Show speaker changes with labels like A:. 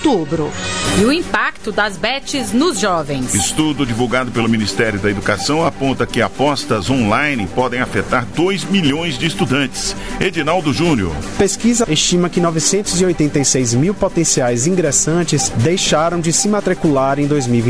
A: outubro.
B: E o impacto das bets nos jovens.
C: Estudo divulgado pelo Ministério da Educação aponta que apostas online podem afetar 2 milhões de estudantes. Edinaldo Júnior.
D: Pesquisa estima que 986 mil potenciais ingressantes deixaram de se matricular em 2020.